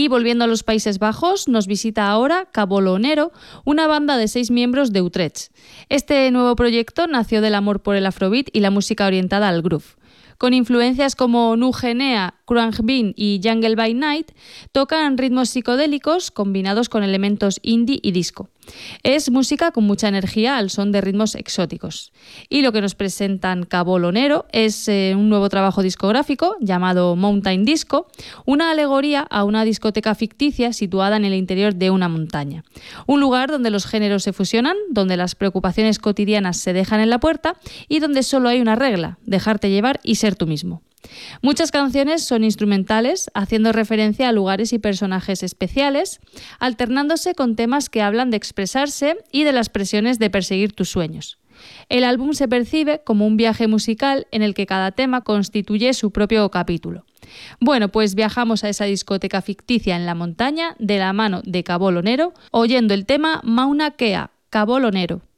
Y volviendo a los Países Bajos, nos visita ahora Cabolonero, una banda de 6 miembros de Utrecht. Este nuevo proyecto nació del amor por el afrobeat y la música orientada al groove. Con influencias como Nu Genea, Khruangbin y Jungle by Night, tocan ritmos psicodélicos combinados con elementos indie y disco. Es música con mucha energía al son de ritmos exóticos. Y lo que nos presentan Cabolonero es un nuevo trabajo discográfico llamado Mountain Disco, una alegoría a una discoteca ficticia situada en el interior de una montaña. Un lugar donde los géneros se fusionan, donde las preocupaciones cotidianas se dejan en la puerta y donde solo hay una regla: dejarte llevar y ser tú mismo. Muchas canciones son instrumentales, haciendo referencia a lugares y personajes especiales, alternándose con temas que hablan de expresarse y de las presiones de perseguir tus sueños. El álbum se percibe como un viaje musical en el que cada tema constituye su propio capítulo. Bueno, pues viajamos a esa discoteca ficticia en la montaña de la mano de Cabolonero, oyendo el tema Mauna Kea, Cabolonero.